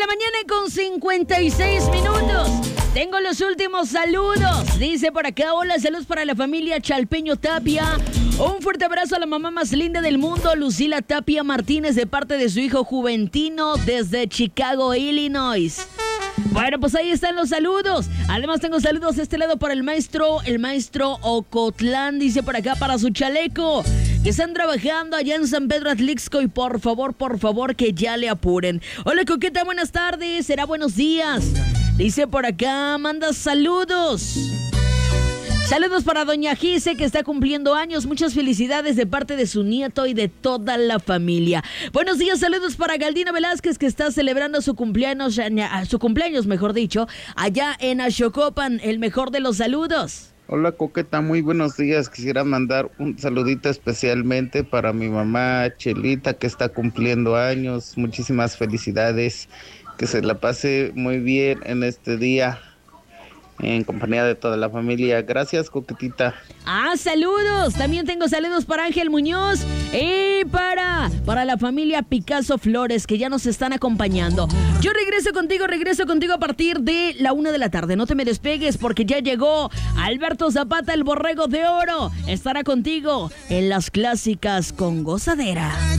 la mañana con 56 minutos. Tengo los últimos saludos. Dice por acá, hola, saludos para la familia Chalpeño Tapia. Un fuerte abrazo a la mamá más linda del mundo, Lucila Tapia Martínez, de parte de su hijo Juventino desde Chicago, Illinois. Bueno, pues ahí están los saludos. Además tengo saludos de este lado para el maestro Ocotlán, dice por acá, para su chaleco, que están trabajando allá en San Pedro Atlixco y por favor que ya le apuren. Hola Coqueta, buenas tardes, será buenos días. Dice por acá, manda saludos. Saludos para doña Gise, que está cumpliendo años. Muchas felicidades de parte de su nieto y de toda la familia. Buenos días, saludos para Galdino Velázquez, que está celebrando su cumpleaños, mejor dicho, allá en Axocopan. El mejor de los saludos. Hola Coqueta, muy buenos días. Quisiera mandar un saludito especialmente para mi mamá Chelita, que está cumpliendo años. Muchísimas felicidades. Que se la pase muy bien en este día, en compañía de toda la familia. Gracias, Coquetita. Saludos. También tengo saludos para Ángel Muñoz y para la familia Picasso Flores, que ya nos están acompañando. Yo regreso contigo a partir de la 1 de la tarde. No te me despegues porque ya llegó Alberto Zapata, el borrego de oro. Estará contigo en las clásicas con gozadera.